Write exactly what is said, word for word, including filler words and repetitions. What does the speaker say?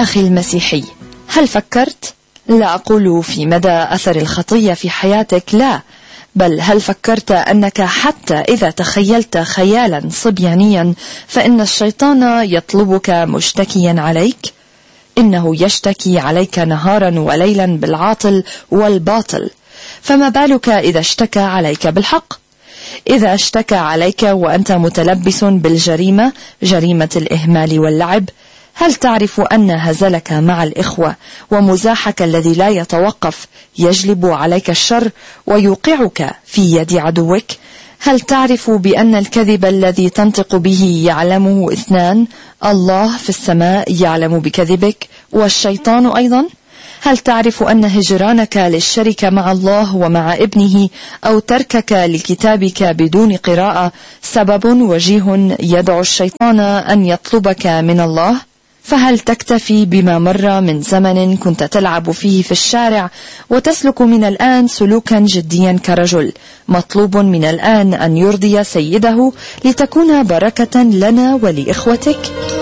أخي المسيحي، هل فكرت؟ لا أقول في مدى أثر الخطية في حياتك، لا، بل هل فكرت أنك حتى إذا تخيلت خيالا صبيانيا فإن الشيطان يطلبك مشتكيا عليك؟ إنه يشتكي عليك نهارا وليلا بالعاطل والباطل، فما بالك إذا اشتكى عليك بالحق؟ إذا اشتكى عليك وأنت متلبس بالجريمة، جريمة الإهمال واللعب، هل تعرف أن هزلك مع الإخوة ومزاحك الذي لا يتوقف يجلب عليك الشر ويوقعك في يد عدوك؟ هل تعرف بأن الكذب الذي تنطق به يعلمه اثنان، الله في السماء يعلم بكذبك والشيطان أيضا؟ هل تعرف أن هجرانك للشركة مع الله ومع ابنه أو تركك لكتابك بدون قراءة سبب وجيه يدعو الشيطان أن يطلبك من الله؟ فهل تكتفي بما مر من زمن كنت تلعب فيه في الشارع وتسلك من الآن سلوكا جديا كرجل مطلوب من الآن أن يرضي سيده لتكون بركة لنا ولإخوتك؟